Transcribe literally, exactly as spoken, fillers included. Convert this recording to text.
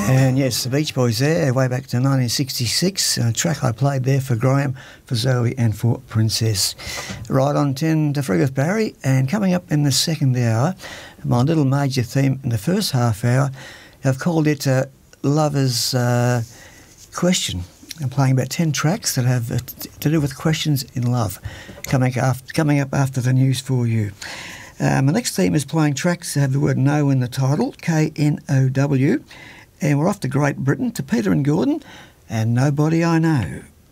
And yes, the Beach Boys there, way back to nineteen sixty-six, a track I played there for Graham, for Zoe and for Princess. Right on ten to Frigath Barry, and coming up in the second hour, my little major theme in the first half hour, I've called it uh, Lover's uh, Question. I'm playing about ten tracks that have uh, to do with questions in love, coming, after, coming up after the news for you. Um, the next theme is playing tracks that have the word no in the title, K N O W, and we're off to Great Britain, to Peter and Gordon, and Nobody I Know.